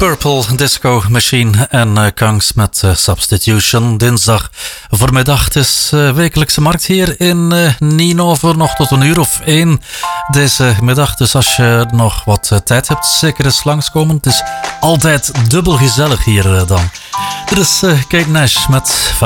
Purple Disco Machine en Kangs met Substitution. Dinsdag voormiddag. Het is wekelijkse markt hier in Ninove, nog tot 1:01 deze middag. Dus als je nog wat tijd hebt, zeker eens langskomen. Het is altijd dubbel gezellig hier dan. Dit is Kate Nash met